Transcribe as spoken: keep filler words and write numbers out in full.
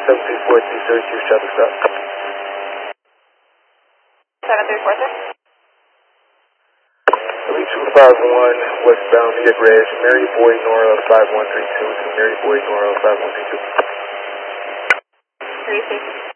seven three four three zero two, traffic stop. seven three four six. three two five one, westbound Via Bridge, Mary Boy Nora five one three two to Mary Boy Nora five one three two. three six.